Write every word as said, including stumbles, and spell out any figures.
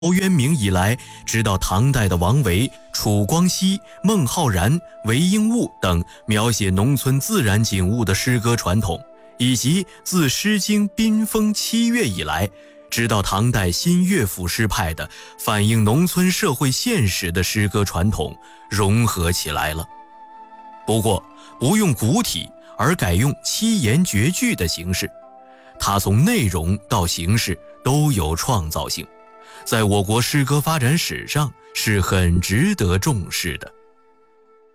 陶渊明以来，直到唐代的王维、楚光熙、孟浩然、韦应物等描写农村自然景物的诗歌传统，以及自《诗经·宾风·七乐》以来，直到唐代新乐府诗派的反映农村社会现实的诗歌传统融合起来了。不过，不用古体，而改用七言绝句的形式，它从内容到形式都有创造性，在我国诗歌发展史上是很值得重视的。